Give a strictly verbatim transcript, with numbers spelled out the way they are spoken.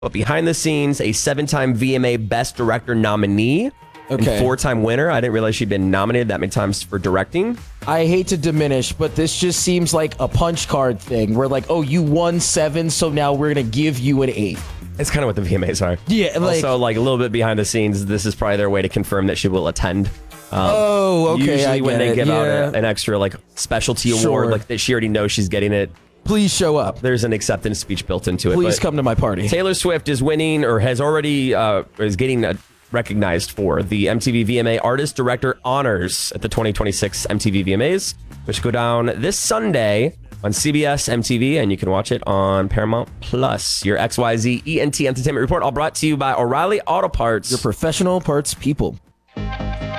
But behind the scenes, a seven-time V M A Best Director nominee Okay. and four-time winner. I didn't realize she'd been nominated that many times for directing. I hate to diminish, but this just seems like a punch card thing. Where like, oh, you won seven, so now we're gonna give you an eight. It's kind of what the V M As are. Yeah, like- also, like a little bit behind the scenes, this is probably their way to confirm that she will attend. Um, Oh, okay, Usually I when get they it, give out yeah. a, an extra like specialty Sure. award, like that she already knows she's getting it. Please show up. There's an acceptance speech built into it. Please but come to my party. Taylor Swift is winning, or has already uh, is getting uh, recognized for the M T V V M A Artist Director Honors at the twenty twenty-six M T V V M As, which go down this Sunday on C B S M T V, and you can watch it on Paramount Plus. Your X Y Z E N T Entertainment Report, all brought to you by O'Reilly Auto Parts. Your professional parts people.